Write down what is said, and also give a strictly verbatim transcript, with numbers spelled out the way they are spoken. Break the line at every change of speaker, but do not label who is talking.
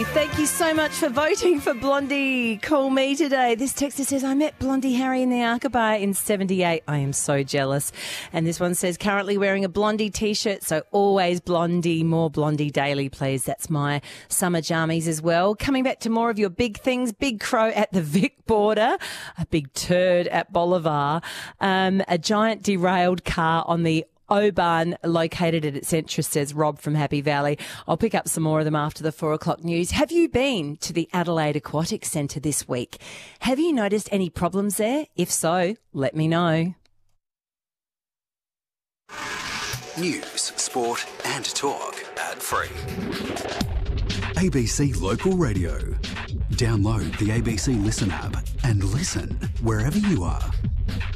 Thank you so much for voting for Blondie Call Me today. This texter says, I met Blondie Harry in the Arca in seventy-eight. I am so jealous. And this one says, currently wearing a Blondie T-shirt, so always Blondie, more Blondie daily, please. That's my summer jammies as well. Coming back to more of your big things, Big Crow at the Vic border, a big turd at Bolivar, um, a giant derailed car on the Oban located at its entrance, says Rob from Happy Valley. I'll pick up some more of them after the four o'clock news. Have you been to the Adelaide Aquatic Centre this week? Have you noticed any problems there? If so, let me know.
News, sport and talk ad free.
A B C Local Radio. Download the A B C Listen app and listen wherever you are.